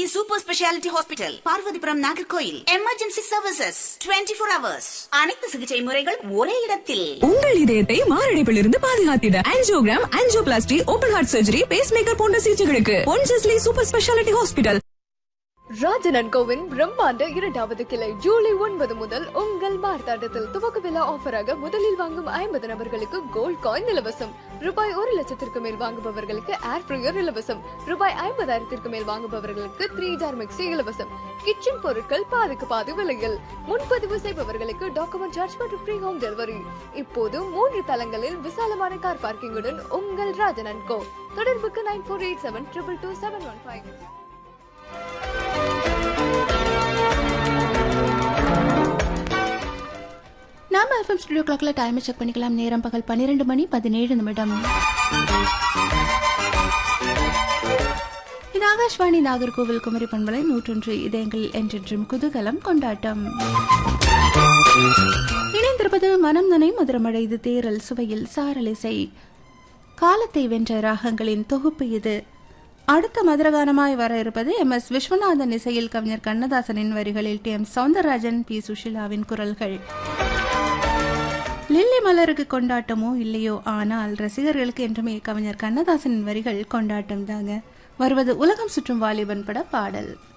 Super speciality hospital, Parvathipuram, Nagercoil. Emergency services 24 hours. அனைத்து சிகிச்சை முறைகள் ஒரே இடத்தில். உங்கள் இதயத்தை மாரடைப்பிலிருந்து பாதுகாத்திட angiogram, angioplasty, open heart surgery, base maker போன்ற சிகிச்சைகளுக்கு பொன்ஜஸ்லி super speciality hospital. Rajan and CoWIN பிரம்மாண்ட 2வது கிளை ஜூலை 9 முதல் உங்கள் மார்த்தாண்டத்தில் துவக்க விழா ஆஃபராக முதலில் வாங்கும் 50 நபர்களுக்கு கோல்ட் காயின் இலவசம். ரூபாய் 1,00,000 மேல் வாங்குபவர்களுக்கு ஏர் ஃப்ரையர் இலவசம். ரூபாய் 50,000 மேல் வாங்குபவர்களுக்கு 3 ஜார் மிக்சி இலவசம். கிச்சன் பொருட்கள் பாதிக்கு பாதி விலையில். முன்பதிவு செய்பவர்களுக்கு டாக்குமெண்ட் சார்ஜ் மற்றும் ஃப்ரீ ஹோம் டெலிவரி. இப்போது 3 தளங்களில் விசாலமான கார் பார்க்கிங்குடன் உங்கள் ராஜன் அண்ட் கோ. தொடர்புக்கு 9487222715. நாம எஃப்எம் ஸ்டுடியோ கிளாக்ல டைம் செக் பண்ணிக்கலாம். நேரம் பகல் 12:17. இது ஆகாஷ்வாணி நாகர்கோவில் குமரி பண்பலை 101. இதயங்கள் என்றென்றும் குதூகலம் கொண்டாட்டம். இணைந்திருப்பது மனம் நனை மதுரமழை. இது தேரல் சுவையில் சாரலிசை, காலத்தை வென்ற ராகங்களின் தொகுப்பு. இது அடுத்த மதுரகானமாய் வர இருப்பது MS விஸ்வநாதன் இசையில் கவிஞர் கண்ணதாசனின் வரிகளில் TM சௌந்தரராஜன், P சுஷிலாவின் குரல்கள். லில்லி மலருக்கு கொண்டாட்டமோ இல்லையோ, ஆனால் ரசிகர்களுக்கு என்றுமே கவிஞர் கண்ணதாசனின் வரிகள் கொண்டாட்டம் தாங்க. வருவது உலகம் சுற்றும் வாலிபன் பட பாடல்.